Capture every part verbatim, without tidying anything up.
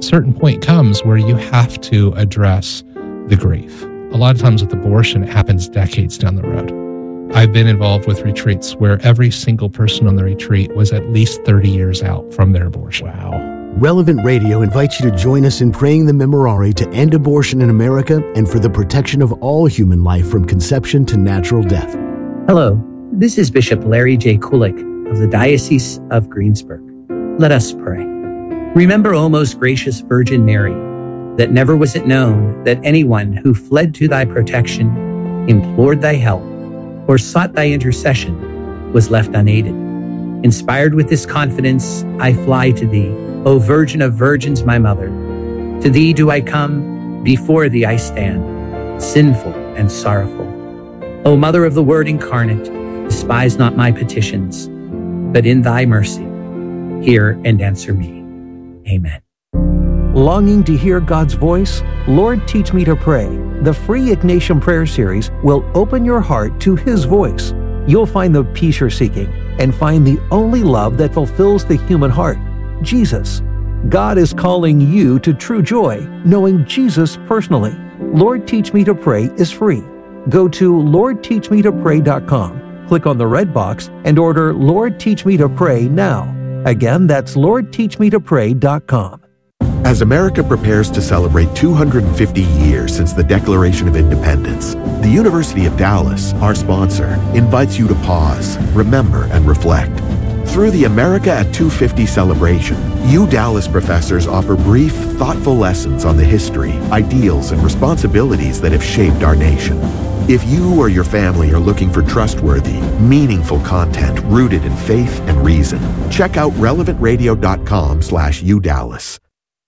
certain point comes where you have to address the grief. A lot of times with abortion, it happens decades down the road. I've been involved with retreats where every single person on the retreat was at least thirty years out from their abortion. Wow. Relevant Radio invites you to join us in praying the Memorare to end abortion in America and for the protection of all human life from conception to natural death. Hello, this is Bishop Larry J. Kulik of the Diocese of Greensburg. Let us pray. Remember, O most gracious Virgin Mary, that never was it known that anyone who fled to thy protection, implored thy help, or sought thy intercession was left unaided. Inspired with this confidence, I fly to thee, O Virgin of Virgins, my Mother. To thee do I come, before thee I stand, sinful and sorrowful. O Mother of the Word incarnate, despise not my petitions, but in thy mercy, hear and answer me. Amen. Longing to hear God's voice? Lord, Teach Me to Pray. The free Ignatian Prayer Series will open your heart to His voice. You'll find the peace you're seeking and find the only love that fulfills the human heart, Jesus. God is calling you to true joy, knowing Jesus personally. Lord, Teach Me to Pray is free. Go to lord teach me to pray dot com, click on the red box, and order Lord, Teach Me to Pray now. Again, that's lord teach me to pray dot com. As America prepares to celebrate two hundred fifty years since the Declaration of Independence, the University of Dallas, our sponsor, invites you to pause, remember, and reflect. Through the America at two fifty celebration, U Dallas professors offer brief, thoughtful lessons on the history, ideals, and responsibilities that have shaped our nation. If you or your family are looking for trustworthy, meaningful content rooted in faith and reason, check out relevant radio dot com slash U Dallas.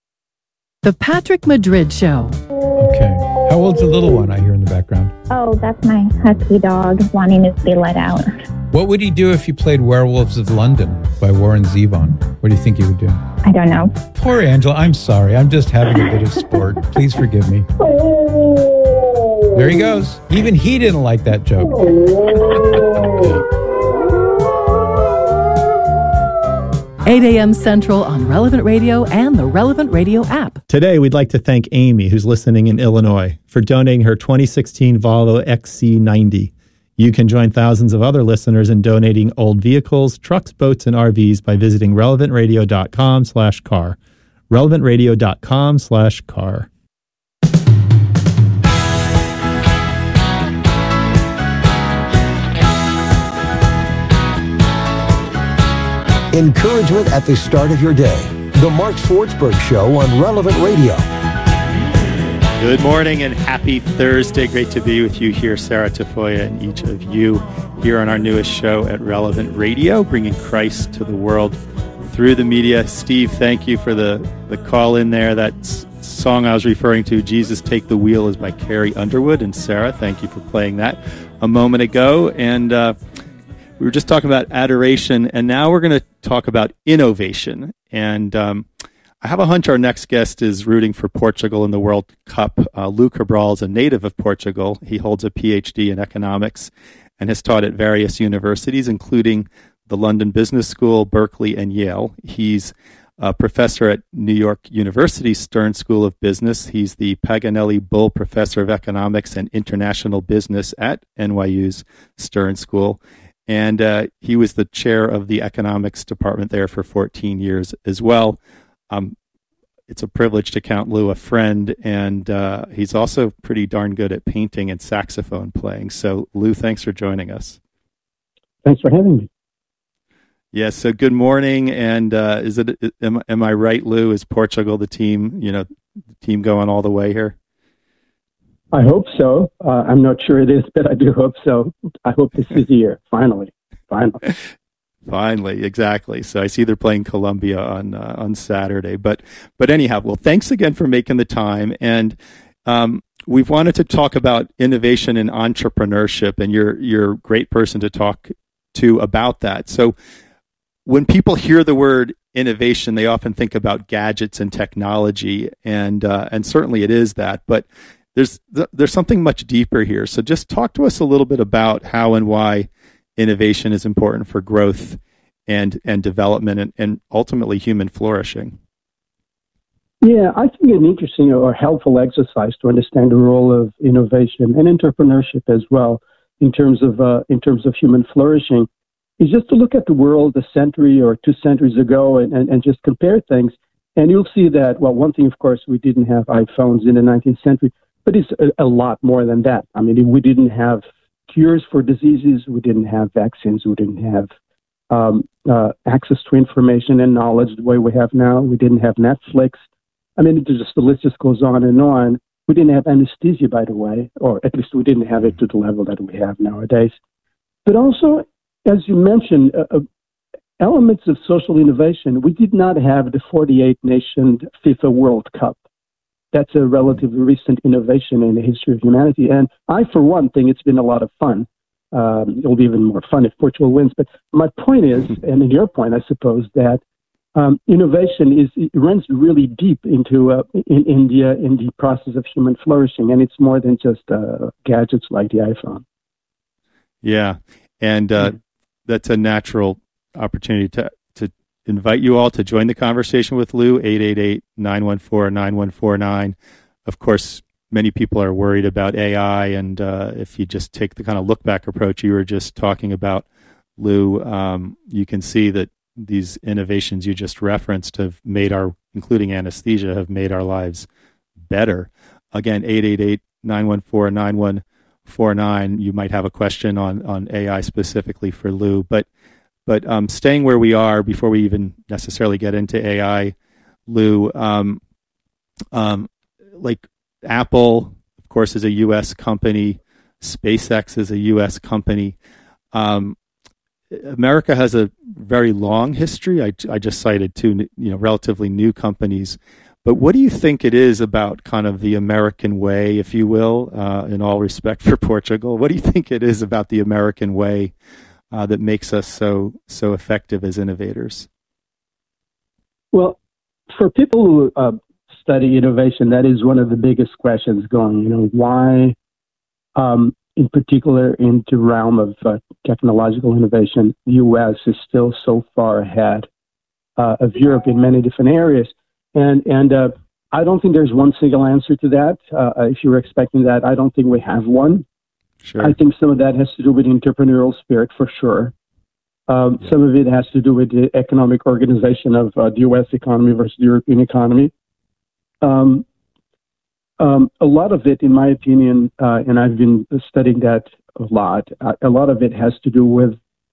The Patrick Madrid Show. Okay. How old's the little one I hear in the background? Oh, that's my husky dog wanting to be let out. What would he do if you played Werewolves of London by Warren Zevon? What do you think he would do? I don't know. Poor Angela. I'm sorry. I'm just having a bit of sport. Please forgive me. There he goes. Even he didn't like that joke. eight a.m. Central on Relevant Radio and the Relevant Radio app. Today, we'd like to thank Amy, who's listening in Illinois, for donating her twenty sixteen Volvo X C ninety. You can join thousands of other listeners in donating old vehicles, trucks, boats, and R Vs by visiting relevant radio dot com slash car. relevant radio dot com slash car. Encouragement at the start of your day. The Mark Schwartzberg Show on Relevant Radio. Good morning and happy Thursday. Great to be with you here, Sarah Tafoya, and each of you here on our newest show at Relevant Radio, bringing Christ to the world through the media. Steve, thank you for the, the call in there. That s- song I was referring to, Jesus Take the Wheel, is by Carrie Underwood. And Sarah, thank you for playing that a moment ago. And uh, we were just talking about adoration, and now we're going to talk about innovation. And um, I have a hunch our next guest is rooting for Portugal in the World Cup. Uh, Lou Cabral is a native of Portugal. He holds a P H D in economics and has taught at various universities, including the London Business School, Berkeley, and Yale. He's a professor at New York University's Stern School of Business. He's the Paganelli Bull Professor of Economics and International Business at N Y U's Stern School. And uh, he was the chair of the economics department there for fourteen years as well. Um, it's a privilege to count Lou a friend, and uh, he's also pretty darn good at painting and saxophone playing. So, Lou, thanks for joining us. Thanks for having me. Yes. Yeah, so, good morning. And uh, is it? Am, am I right, Lou? Is Portugal the team? You know, the team going all the way here? I hope so. Uh, I'm not sure it is, but I do hope so. I hope this is the year. Finally, finally. Finally, exactly. So I see they're playing Colombia on uh, on Saturday. But but anyhow, well, thanks again for making the time. And um, we've wanted to talk about innovation and entrepreneurship, and you're you're a great person to talk to about that. So when people hear the word innovation, they often think about gadgets and technology, and uh, and certainly it is that. But there's there's something much deeper here. So just talk to us a little bit about how and why innovation is important for growth and and development and, and ultimately human flourishing. Yeah, I think an interesting or helpful exercise to understand the role of innovation and entrepreneurship as well in terms of uh, in terms of human flourishing is just to look at the world a century or two centuries ago and, and, and just compare things. And you'll see that, well, one thing, of course, we didn't have iPhones in the nineteenth century, but it's a, a lot more than that. I mean, we didn't have cures for diseases, we didn't have vaccines, we didn't have um, uh, access to information and knowledge the way we have now. We didn't have Netflix. I mean, it just, the list just goes on and on. We didn't have anesthesia, by the way, or at least we didn't have it to the level that we have nowadays. But also, as you mentioned, uh, uh, elements of social innovation. We did not have the forty-eight nation FIFA World Cup. That's a relatively recent innovation in the history of humanity. And I, for one, think it's been a lot of fun. Um, it'll be even more fun if Portugal wins. But my point is, and in your point, I suppose, that um, innovation is it runs really deep into uh, in India in the process of human flourishing, and it's more than just uh, gadgets like the iPhone. Yeah, and uh, that's a natural opportunity to to invite you all to join the conversation with Lou. Eight eight eight, nine one four, nine one four nine. Of course, many people are worried about A I, and uh, if you just take the kind of look back approach you were just talking about, Lou, um, you can see that these innovations you just referenced have made our, including anesthesia, have made our lives better. Again, eight eight eight, nine one four, nine one four nine. You might have a question on, on A I specifically for Lou, but but um, staying where we are before we even necessarily get into A I, Lou, um, um, like Apple, of course, is a U S company. SpaceX is a U S company. Um, America has a very long history. I, I just cited two, you know, relatively new companies. But what do you think it is about kind of the American way, if you will, uh, in all respect for Portugal? What do you think it is about the American way uh, that makes us so so effective as innovators? Well, for people who uh, study innovation, that is one of the biggest questions going. You know, why? Um, in particular, in the realm of uh, technological innovation, the U S is still so far ahead uh, of Europe in many different areas. And and uh, I don't think there's one single answer to that. Uh, if you were expecting that, I don't think we have one. Sure. I think some of that has to do with entrepreneurial spirit, for sure. Um, yeah. Some of it has to do with the economic organization of uh, the U S economy versus the European economy. Um, Um, a lot of it, in my opinion, uh, and I've been studying that a lot, uh, a lot of it has to do with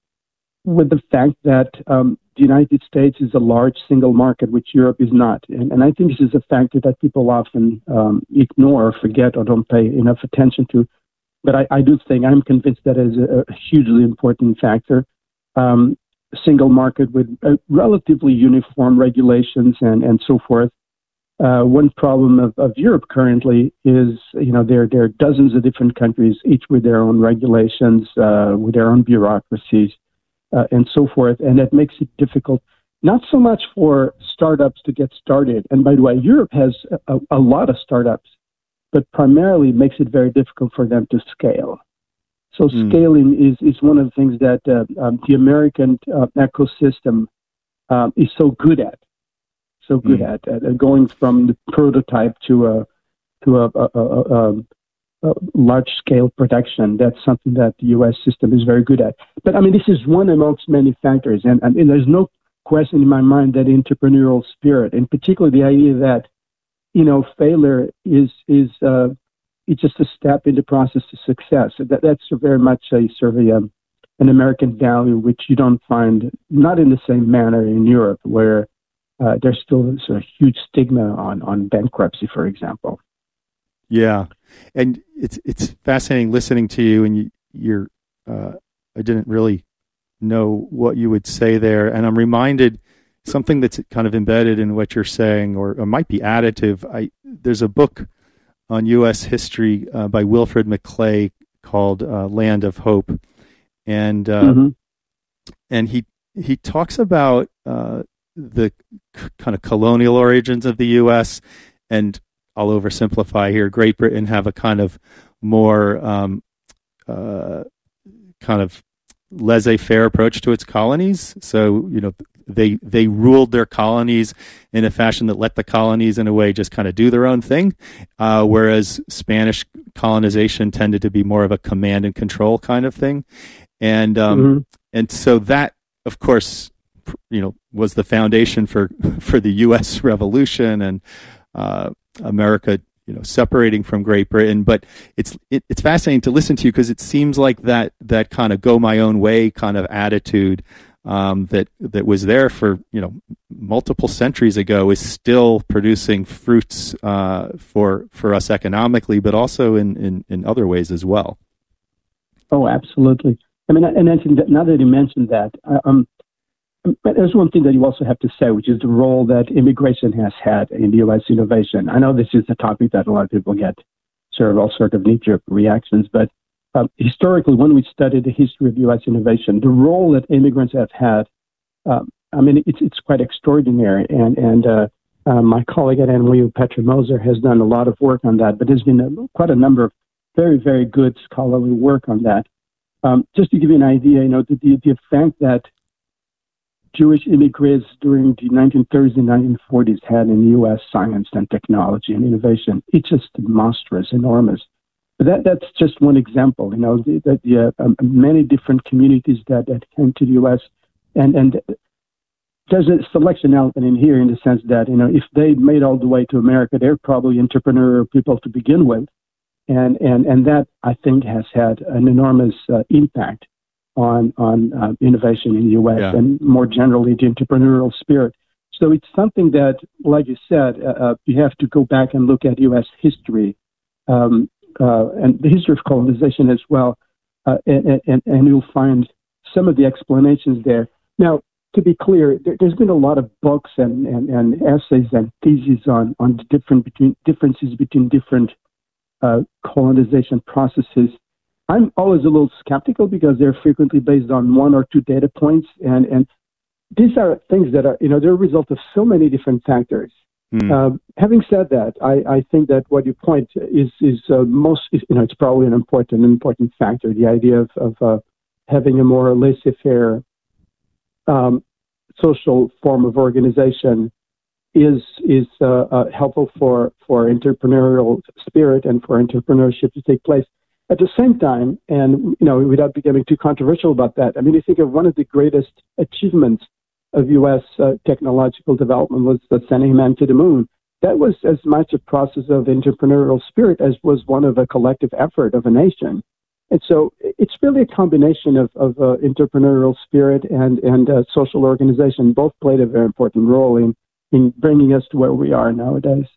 with the fact that um, the United States is a large single market, which Europe is not. And, and I think this is a factor that people often um, ignore or forget or don't pay enough attention to. But I, I do think, I'm convinced that is a, a hugely important factor. Um, single market with uh, relatively uniform regulations and, and so forth. Uh, one problem of, of Europe currently is, you know, there, there are dozens of different countries, each with their own regulations, uh, with their own bureaucracies, uh, and so forth. And that makes it difficult, not so much for startups to get started. And by the way, Europe has a, a lot of startups, but primarily makes it very difficult for them to scale. So mm. scaling is, is one of the things that uh, um, the American uh, ecosystem um, is so good at. So good mm. at, at going from the prototype to a to a, a, a, a, a large scale production. That's something that the U S system is very good at. But I mean, this is one amongst many factors, and, and there's no question in my mind that entrepreneurial spirit, and particularly the idea that, you know, failure is is uh, it's just a step in the process to success. That that's very much a sort of a, um, an American value, which you don't find not in the same manner in Europe, where Uh, there's still a sort of huge stigma on, on bankruptcy, for example. Yeah, and it's it's fascinating listening to you, and you, you're. Uh, I didn't really know what you would say there, and I'm reminded something that's kind of embedded in what you're saying, or, or might be additive. I there's a book on U S history uh, by Wilfred McClay called uh, Land of Hope, and uh, mm-hmm. and he he talks about. Uh, the c- kind of colonial origins of the U S, and I'll oversimplify here. Great Britain have a kind of more um, uh, kind of laissez-faire approach to its colonies. So, you know, they they ruled their colonies in a fashion that let the colonies, in a way, just kind of do their own thing, uh, whereas Spanish colonization tended to be more of a command and control kind of thing. And um, mm-hmm. and so that, of course, you know, was the foundation for for the U S Revolution and uh, America, you know, separating from Great Britain. But it's it, it's fascinating to listen to you, because it seems like that that kind of go my own way kind of attitude um, that that was there for, you know, multiple centuries ago is still producing fruits uh, for for us economically, but also in, in, in other ways as well. Oh, absolutely. I mean, and now that you mentioned that, um, but there's one thing that you also have to say, which is the role that immigration has had in U S innovation. I know this is a topic that a lot of people get sort of all sort of knee-jerk reactions, but um, historically, when we studied the history of U S innovation, the role that immigrants have had, um, I mean, it's it's quite extraordinary. And and uh, uh, my colleague at N Y U, Petra Moser, has done a lot of work on that. But there's been a, quite a number of very, very good scholarly work on that. Um, just to give you an idea, you know, the, the, the fact that Jewish immigrants during the nineteen thirties and nineteen forties had in U S science and technology and innovation, it's just monstrous, enormous. But that that's just one example. You know, the, the, the uh, um, many different communities that, that came to the U S and and there's a selection element in here, in the sense that, you know, if they made all the way to America, they're probably entrepreneurial people to begin with, and and and that, I think, has had an enormous uh, impact on on uh, innovation in the U S yeah. and more generally the entrepreneurial spirit. So it's something that, like you said, uh, uh, you have to go back and look at U S history um, uh, and the history of colonization as well, uh, and, and, and you'll find some of the explanations there. Now, to be clear, there, there's been a lot of books and, and, and essays and theses on, on the different between differences between different uh, colonization processes. I'm always a little skeptical because they're frequently based on one or two data points. And, and these are things that are, you know, they're a result of so many different factors. Mm. Uh, having said that, I, I think that what you point is, is uh, most, you know, it's probably an important, important factor. The idea of, of uh, having a more laissez-faire um, social form of organization is, is uh, uh, helpful for, for entrepreneurial spirit and for entrepreneurship to take place. At the same time, and, you know, without becoming too controversial about that, I mean, you think of one of the greatest achievements of U S uh, technological development was the sending man to the moon. That was as much a process of entrepreneurial spirit as was one of a collective effort of a nation. And so it's really a combination of, of uh, entrepreneurial spirit and, and uh, social organization. Both played a very important role in, in bringing us to where we are nowadays,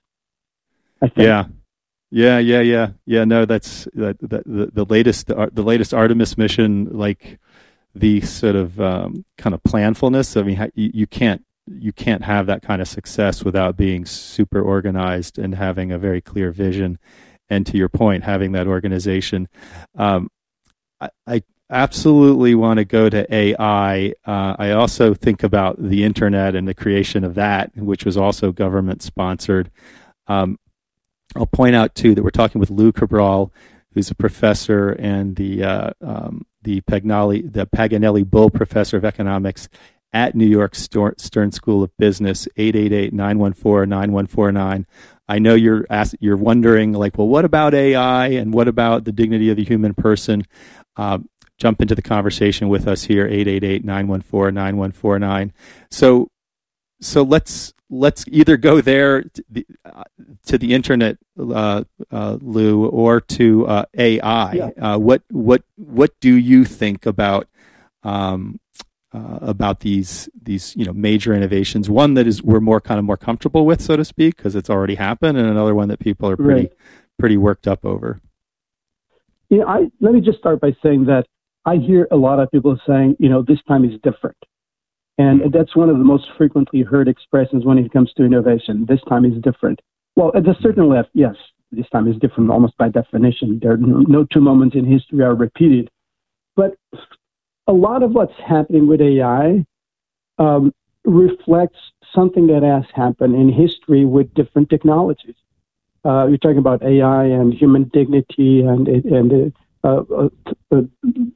I think. Yeah. Yeah, yeah, yeah, yeah. No, that's that, that the, the latest the, the latest Artemis mission. Like the sort of um, kind of planfulness. I mean, ha- you, you can't you can't have that kind of success without being super organized and having a very clear vision. And to your point, having that organization. Um, I, I absolutely want to go to A I. Uh, I also think about the internet and the creation of that, which was also government sponsored. Um, I'll point out too that we're talking with Lou Cabral, who's a professor and the uh, um, the Paganelli the Paganelli Bull Professor of Economics at New York Stern School of Business. eight eight eight, nine one four, nine one four nine. I know you're ask, you're wondering, like, well, what about A I and what about the dignity of the human person? Uh, jump into the conversation with us here. eight eight eight, nine one four, nine one four nine. So so let's. Let's either go there to the, uh, to the internet, uh, uh, Lou, or to uh, A I. Yeah. Uh, what what what do you think about um, uh, about these these you know major innovations? One that is we're more kind of more comfortable with, so to speak, because it's already happened, and another one that people are pretty right. pretty worked up over. You know, I let me just start by saying that I hear a lot of people saying, you know, this time is different. And that's one of the most frequently heard expressions when it comes to innovation. This time is different. Well, at a certain level, yes, this time is different almost by definition. There are no, no two moments in history are repeated. But a lot of what's happening with A I um, reflects something that has happened in history with different technologies. Uh, you're talking about A I and human dignity and, and uh, uh, uh,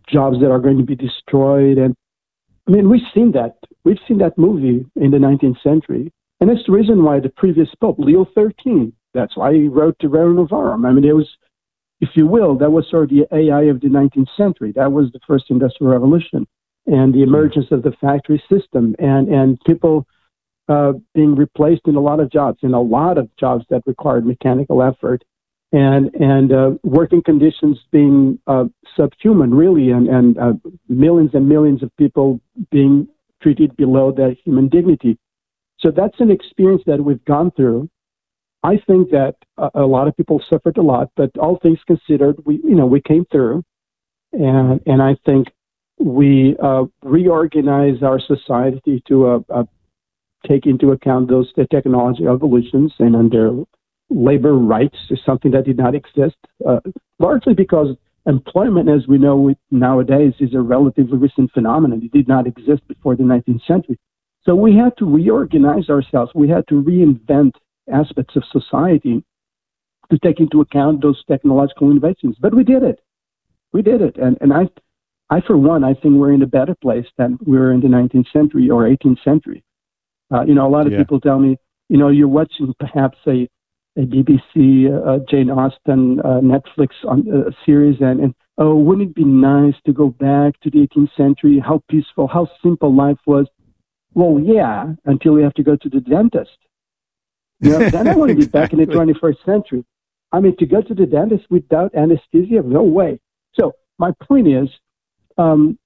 jobs that are going to be destroyed. And I mean, we've seen that. We've seen that movie in the nineteenth century. And that's the reason why the previous Pope, Leo the thirteenth, that's why he wrote the Rerum Novarum. I mean, it was, if you will, that was sort of the A I of the nineteenth century. That was the first industrial revolution and the emergence of the factory system and, and people uh, being replaced in a lot of jobs, in a lot of jobs that required mechanical effort and, and uh, working conditions being uh, subhuman, really, and, and uh, millions and millions of people being treated below their human dignity. So that's an experience that we've gone through. I think that a, a lot of people suffered a lot, but all things considered, we you know we came through, and and I think we uh, reorganized our society to uh, uh, take into account those the technology evolutions and under labor rights is something that did not exist, uh, largely because employment, as we know we, nowadays, is a relatively recent phenomenon. It did not exist before the nineteenth century. So we had to reorganize ourselves. We had to reinvent aspects of society to take into account those technological innovations. But we did it. We did it. And and I, I for one, I think we're in a better place than we were in the nineteenth century or eighteenth century. Uh, you know, a lot of yeah. people tell me, you know, you're watching perhaps a, a B B C, uh, Jane Austen, uh, Netflix on, uh, series, and, and, oh, wouldn't it be nice to go back to the eighteenth century, how peaceful, how simple life was. Well, yeah, until we have to go to the dentist. You know, then I want to be exactly. back in the twenty-first century. I mean, to go to the dentist without anesthesia, no way. So my point is, um,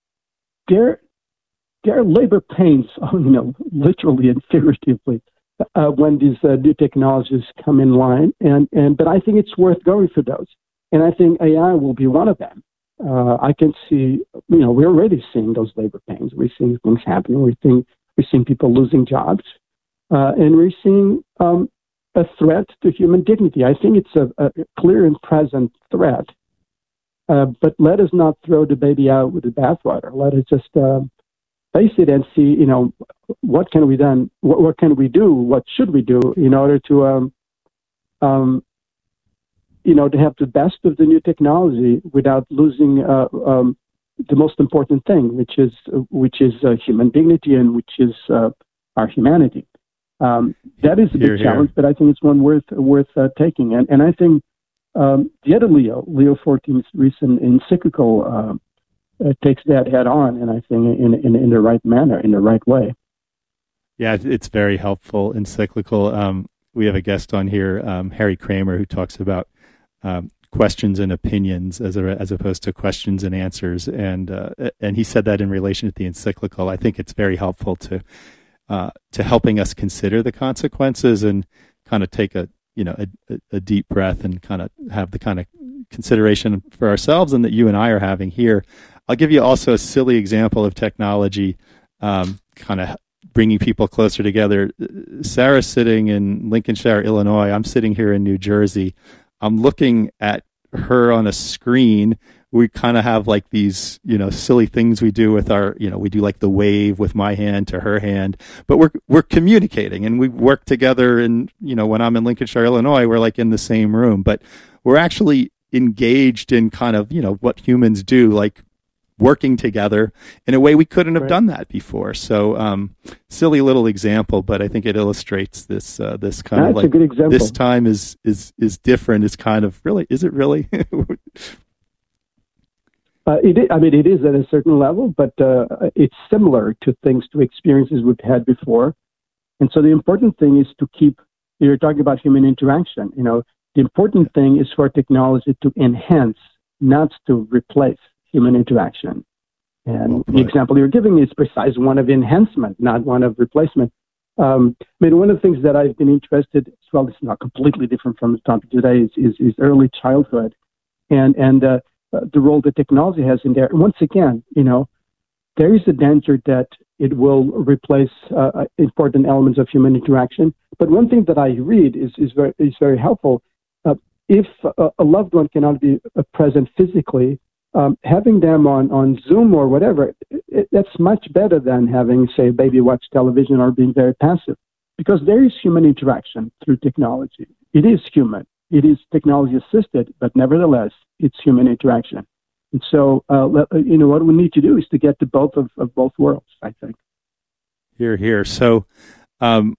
there, there are labor pains, you know, literally and figuratively, uh, when these uh, new technologies come in line. And, and but I think it's worth going for those. And I think A I will be one of them. Uh, I can see, you know, we're already seeing those labor pains. We're seeing things happening. We're seeing, we're seeing people losing jobs. Uh, and we're seeing um, a threat to human dignity. I think it's a, a clear and present threat. Uh, but let us not throw the baby out with the bathwater. Let us just uh, face it and see, you know, what can we done? What, what can we do? What should we do in order to, um, um, you know, to have the best of the new technology without losing uh, um, the most important thing, which is which is uh, human dignity and which is uh, our humanity. Um, that is a big here, challenge, here. But I think it's one worth worth uh, taking. And and I think um, the other Leo, Leo the fourteenth's recent encyclical, uh, uh, takes that head on, and I think in, in in the right manner, in the right way. Yeah, it's very helpful encyclical. Um, we have a guest on here, um, Harry Kramer, who talks about um, questions and opinions as a, as opposed to questions and answers, and uh, and he said that in relation to the encyclical. I think it's very helpful to. Uh, to helping us consider the consequences and kind of take a you know a, a deep breath and kind of have the kind of consideration for ourselves and that you and I are having here. I'll give you also a silly example of technology, um, kind of bringing people closer together. Sarah's sitting in Lincolnshire, Illinois. I'm sitting here in New Jersey. I'm looking at her on a screen. We kind of have like these, you know, silly things we do with our, you know, we do like the wave with my hand to her hand, but we're, we're communicating and we work together. And, you know, when I'm in Lincolnshire, Illinois, we're like in the same room, but we're actually engaged in kind of, you know, what humans do, like working together in a way we couldn't have right. done that before. So, um, silly little example, but I think it illustrates this, uh, this kind That's of like, a good example. This time is, is, is different. It's kind of really, is it really? Uh, it is, I mean, it is at a certain level, but uh, it's similar to things, to experiences we've had before. And so the important thing is to keep, you're talking about human interaction, you know, the important thing is for technology to enhance, not to replace human interaction. And well, the example you're giving is precise one of enhancement, not one of replacement. Um, I mean, one of the things that I've been interested, as well, it's not completely different from the topic today, is, is, is early childhood. And, and, uh, Uh, the role that technology has in there. And once again, you know, there is a danger that it will replace uh, important elements of human interaction. But one thing that I read is is very is very helpful. Uh, if a, a loved one cannot be uh, present physically, um, having them on, on Zoom or whatever, it, it, that's much better than having, say, a baby watch television or being very passive, because there is human interaction through technology. It is human. It is technology assisted, but nevertheless, it's human interaction. And so, uh, let, you know, what we need to do is to get to both of, of both worlds, I think. Here, here. So, um,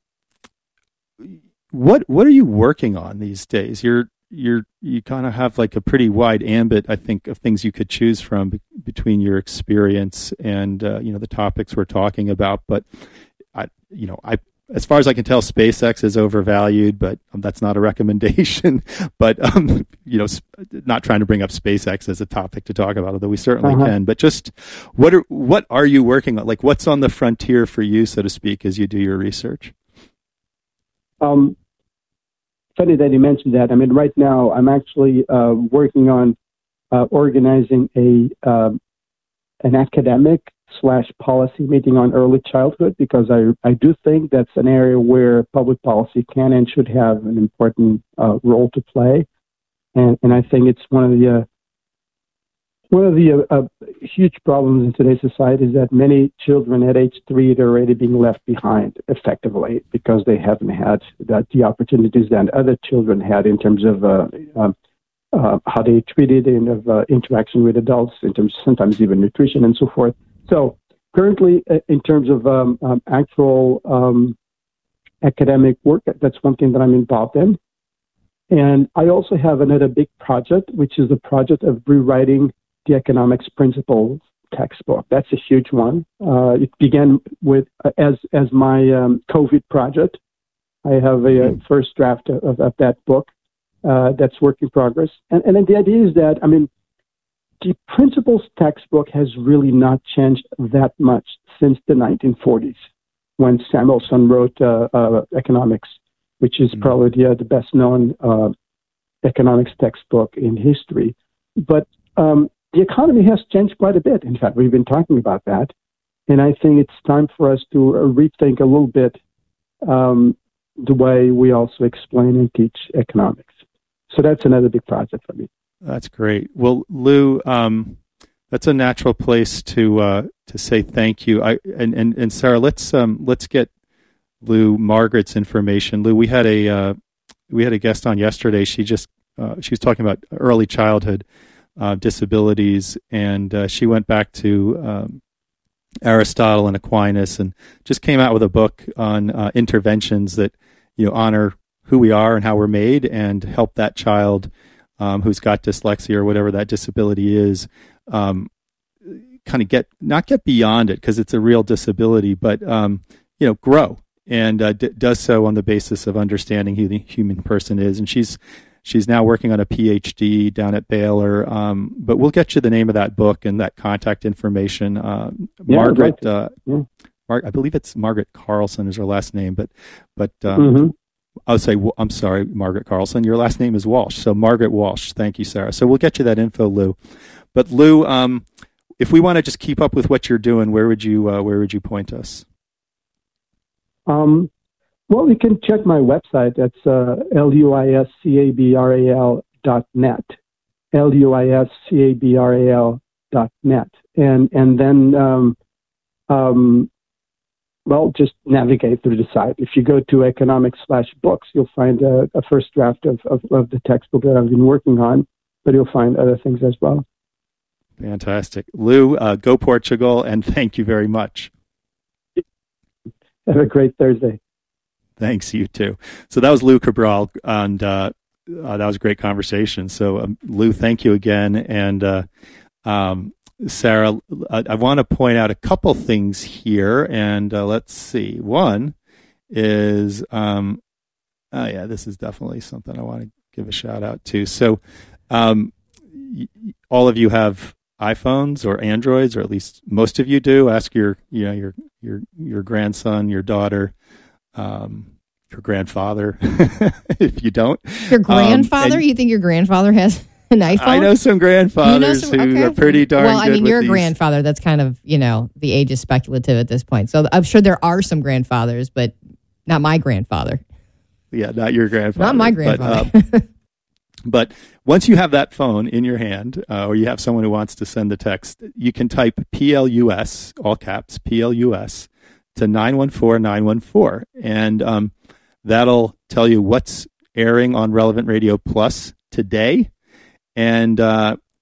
what what are you working on these days? You're you're you kind of have like a pretty wide ambit, I think, of things you could choose from be- between your experience and uh, you know the topics we're talking about. But I, you know, I as far as I can tell, SpaceX is overvalued, but um, that's not a recommendation. But um, you know, sp- not trying to bring up SpaceX as a topic to talk about, although we certainly uh-huh. can. But just what are what are you working on? Like, what's on the frontier for you, so to speak, as you do your research? Um, funny that you mentioned that. I mean, right now I'm actually uh, working on uh, organizing a uh, an academic slash policy meeting on early childhood, because I I do think that's an area where public policy can and should have an important uh, role to play, and and I think it's one of the uh, one of the uh, uh, huge problems in today's society is that many children at age three are already being left behind effectively because they haven't had that, the opportunities that other children had in terms of uh, um, uh, how they treated and of uh, interaction with adults, in terms sometimes even nutrition and so forth. So currently, uh, in terms of um, um, actual um, academic work, that's one thing that I'm involved in. And I also have another big project, which is the project of rewriting the economics principles textbook. That's a huge one. Uh, it began with uh, as as my um, COVID project. I have a, a first draft of, of that book uh, that's work in progress. And, and then the idea is that, I mean, the principles textbook has really not changed that much since the nineteen forties, when Samuelson wrote uh, uh, Economics, which is mm-hmm. probably the, uh, the best known uh, economics textbook in history. But um, the economy has changed quite a bit. In fact, we've been talking about that. And I think it's time for us to rethink a little bit um, the way we also explain and teach economics. So that's another big project for me. That's great. Well, Lou, um, that's a natural place to uh, to say thank you. I and, and, and Sarah, let's um, let's get Lou Margaret's information. Lou, we had a uh, we had a guest on yesterday. She just uh, she was talking about early childhood uh, disabilities, and uh, she went back to um, Aristotle and Aquinas, and just came out with a book on uh, interventions that you know honor who we are and how we're made, and help that child um, who's got dyslexia or whatever that disability is, um, kind of get not get beyond it because it's a real disability, but um, you know grow, and uh, d- does so on the basis of understanding who the human person is. And she's she's now working on a P H D down at Baylor. Um, but we'll get you the name of that book and that contact information. Uh, yeah, Margaret, right. uh, yeah. Mar- I believe it's Margaret Carlson is her last name, but but um, mm-hmm. I'll say I'm sorry, Margaret Carlson. Your last name is Walsh, so Margaret Walsh. Thank you, Sarah. So we'll get you that info, Lou. But Lou, um, if we want to just keep up with what you're doing, where would you uh, where would you point us? Um, well, you can check my website. That's uh, L U I S C A B R A L dot net, L U I S C A B R A L dot net. And, and then, um, um, well, just navigate through the site. If you go to economics slash books, you'll find a, a first draft of, of, of the textbook that I've been working on, but you'll find other things as well. Fantastic. Lou, uh, go Portugal, and thank you very much. Have a great Thursday. Thanks, you too. So that was Lou Cabral, and uh, uh, that was a great conversation. So, um, Lou, thank you again. And uh, um, Sarah, I, I want to point out a couple things here, and uh, let's see. One is, um, oh yeah, this is definitely something I want to give a shout out to. So, um, y- all of you have iPhones or Androids, or at least most of you do. Ask your, you know, your your your grandson, your daughter, um, your grandfather. If you don't, your grandfather. Um, you think your grandfather has an iPhone? I know some grandfathers you know some, okay. who are pretty darn well, good. I mean, with you're a these. grandfather. That's kind of, you know, the age is speculative at this point. So I'm sure there are some grandfathers, but not my grandfather. Yeah, not your grandfather. Not my grandfather. But, uh, But once you have that phone in your hand, uh, or you have someone who wants to send the text, you can type P L U S, all caps, P L U S, to nine one four nine one four. And um, that'll tell you what's airing on Relevant Radio Plus today. And uh,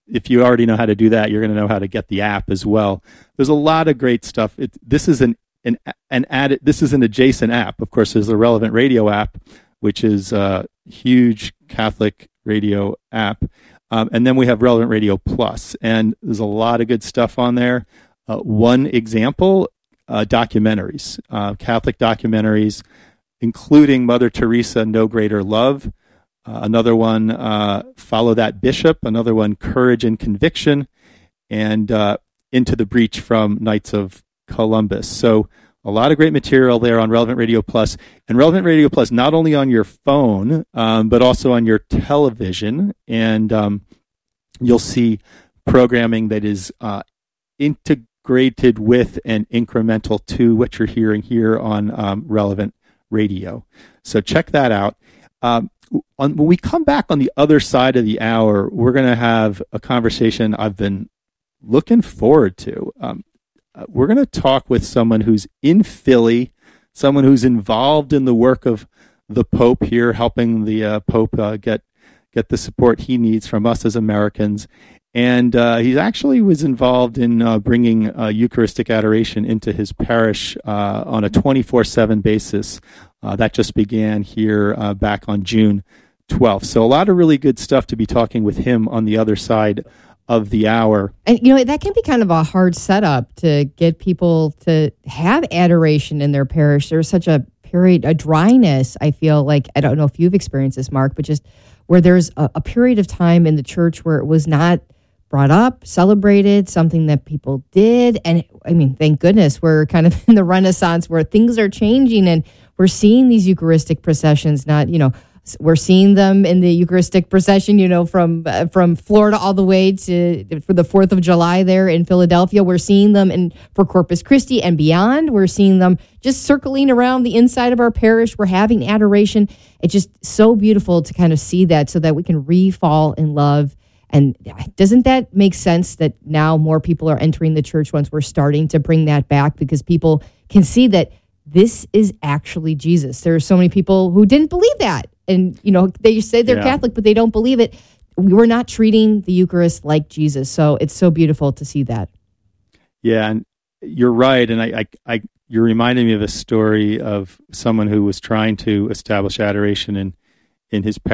if you already know how to do that, you're going to know how to get the app as well. There's a lot of great stuff. It, this is an an an added. This is an adjacent app. Of course, there's the Relevant Radio app, which is a huge Catholic radio app, um, and then we have Relevant Radio Plus, and there's a lot of good stuff on there. Uh, one example, uh, documentaries, uh, Catholic documentaries, including Mother Teresa, No Greater Love. Uh, another one, uh, Follow That Bishop. Another one, Courage and Conviction. And uh, Into the Breach from Knights of Columbus. So a lot of great material there on Relevant Radio Plus. And Relevant Radio Plus, not only on your phone, um, but also on your television. And um, you'll see programming that is uh, integrated with and incremental to what you're hearing here on um, Relevant Radio. So check that out. Um, on, when we come back on the other side of the hour, we're going to have a conversation I've been looking forward to. Um, uh, we're going to talk with someone who's in Philly, someone who's involved in the work of the Pope here, helping the uh, Pope uh, get get the support he needs from us as Americans. And uh, he actually was involved in uh, bringing uh, Eucharistic adoration into his parish uh, on a twenty-four seven basis. Uh, that just began here uh, back on June twelfth. So a lot of really good stuff to be talking with him on the other side of the hour. And, you know, that can be kind of a hard setup to get people to have adoration in their parish. There's such a period, a dryness, I feel like, I don't know if you've experienced this, Mark, but just where there's a, a period of time in the church where it was not brought up, celebrated, something that people did. And I mean, thank goodness we're kind of in the Renaissance where things are changing and we're seeing these Eucharistic processions, not, you know, we're seeing them in the Eucharistic procession, you know, from uh, from Florida all the way to for the fourth of July there in Philadelphia. We're seeing them in for Corpus Christi and beyond. We're seeing them just circling around the inside of our parish. We're having adoration. It's just so beautiful to kind of see that so that we can re-fall in love. And doesn't that make sense that now more people are entering the church once we're starting to bring that back because people can see that this is actually Jesus. There are so many people who didn't believe that. And, you know, they say they're yeah. Catholic, but they don't believe it. We were not treating the Eucharist like Jesus. So it's so beautiful to see that. Yeah, and you're right. And I, I, I you're reminding me of a story of someone who was trying to establish adoration in, in his